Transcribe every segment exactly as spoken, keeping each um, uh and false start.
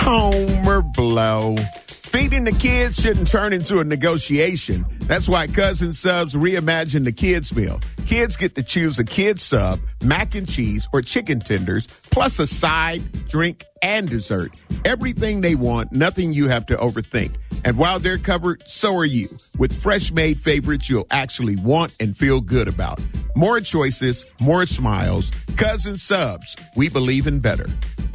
Homer Blow. Feeding the kids shouldn't turn into a negotiation. That's why Cousin Subs reimagined the kids meal. Kids get to choose a kid sub, mac and cheese, or chicken tenders, plus a side, drink, and dessert. Everything they want, nothing you have to overthink. And while they're covered, so are you. With fresh-made favorites you'll actually want and feel good about. More choices, more smiles. Cousin Subs, we believe in better.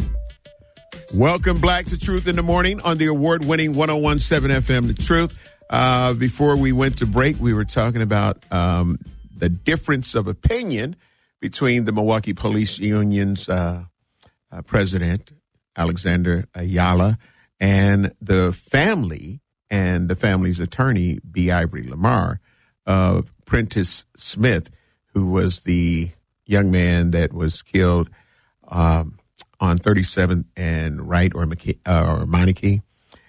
Welcome, Black to Truth in the Morning on the award-winning one oh one point seven F M, The Truth. Uh, before we went to break, we were talking about um, the difference of opinion between the Milwaukee Police Union's uh, uh, president, Alexander Ayala, and the family and the family's attorney, B. Ivory Lamar, of Prentice Smith, who was the young man that was killed um, on thirty-seventh and Wright or, McKe- uh, or Monarchy.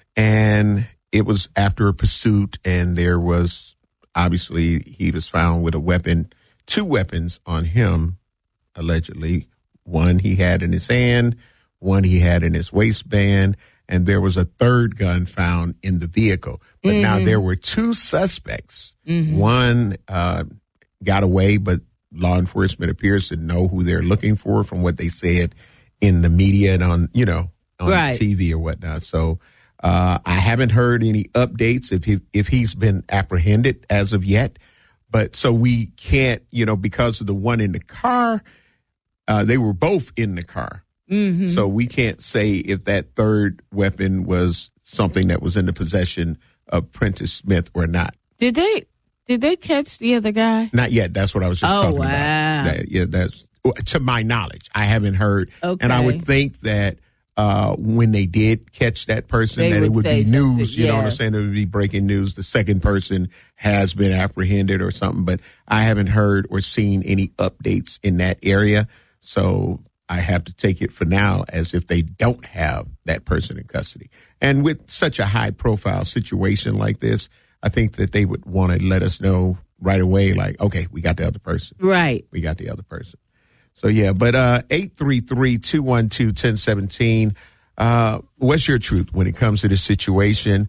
And it was after a pursuit, and there was, obviously, he was found with a weapon, two weapons on him, allegedly. One he had in his hand, one he had in his waistband, and there was a third gun found in the vehicle. But mm-hmm. now there were two suspects. Mm-hmm. One uh, got away, but law enforcement appears to know who they're looking for from what they said in the media and on, you know, on right. T V or whatnot. So uh, I haven't heard any updates if he, if he's been apprehended as of yet. But so we can't, you know, because of the one in the car, uh, they were both in the car. Mm-hmm. So we can't say if that third weapon was something that was in the possession of Prentice Smith or not. Did they did they catch the other guy? Not yet. That's what I was just oh, talking wow. about. That, yeah, that's to my knowledge. I haven't heard. Okay. And I would think that uh, when they did catch that person, they that it would be news. You yeah. know what I'm saying? It would be breaking news. The second person has been apprehended or something. But I haven't heard or seen any updates in that area. So I have to take it for now as if they don't have that person in custody. And with such a high profile situation like this, I think that they would want to let us know right away, like, okay, we got the other person. Right. We got the other person. So, yeah, but uh, eight three three, two one two, one zero one seven, uh, what's your truth when it comes to this situation?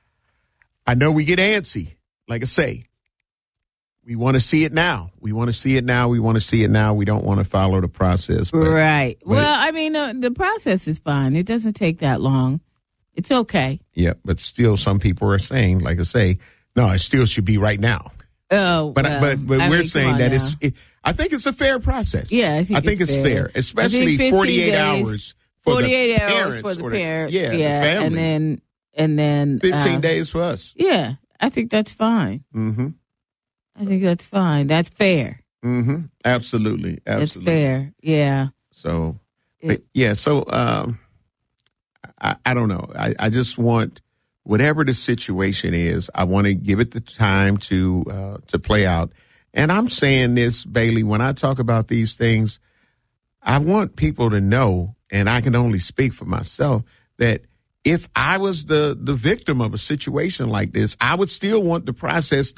I know we get antsy. Like I say, we want to see it now. We want to see it now. We want to see it now. We don't want to follow the process. But, right. But well, I mean, uh, the process is fine. It doesn't take that long. It's okay. Yeah, but still some people are saying, like I say, no, it still should be right now. Oh, but well, but but I we're mean, saying that now. it's. It, I think it's a fair process. Yeah, I think I think it's, it's fair. fair, especially forty-eight days, hours for forty-eight the hours parents for the or parents. The, yeah, yeah, the family. and then and then fifteen uh, days for us. Yeah, I think that's fine. Mm-hmm. I think that's fine. That's fair. Mm-hmm. Absolutely, absolutely. That's fair. Yeah. So, but, yeah. So, um, I, I don't know. I, I just want. Whatever the situation is, I want to give it the time to uh, to play out. And I'm saying this, Bailey, when I talk about these things, I want people to know, and I can only speak for myself, that if I was the, the victim of a situation like this, I would still want the process